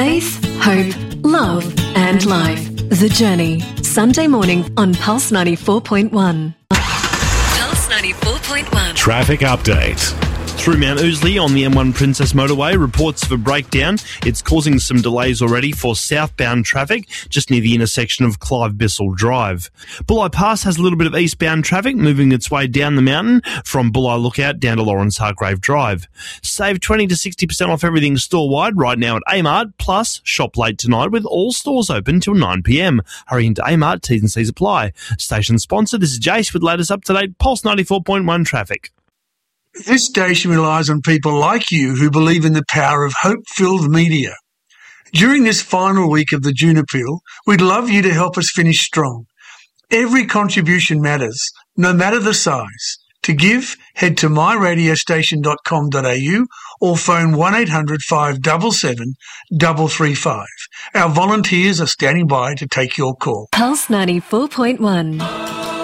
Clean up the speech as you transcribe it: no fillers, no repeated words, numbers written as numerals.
Faith, hope, love and life. The Journey. Sunday morning on Pulse 94.1. Pulse 94.1. Traffic update. Through Mount Ousley on the M1 Princess Motorway, reports of a breakdown. It's causing some delays already for southbound traffic just near the intersection of Clive Bissell Drive. Bulli Pass has a little bit of eastbound traffic moving its way down the mountain from Bulli Lookout down to Lawrence Hargrave Drive. Save 20 to 60% off everything store-wide right now at Amart, plus shop late tonight with all stores open till 9pm. Hurry into Amart, T's and C's apply. Station sponsor, this is Jace with latest up-to-date Pulse 94.1 traffic. This station relies on people like you who believe in the power of hope-filled media. During this final week of the June appeal, we'd love you to help us finish strong. Every contribution matters, no matter the size. To give, head to myradiostation.com.au or phone 1800 577 335. Our volunteers are standing by to take your call. Pulse 94.1.